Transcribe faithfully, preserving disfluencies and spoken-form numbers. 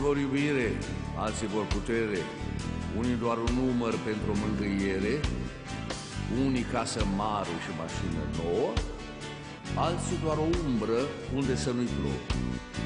vor iubire, alții vor putere, unii doar un număr pentru o mângâiere, unii casă mare și mașină nouă, alții doar o umbră unde să nu-i plouă.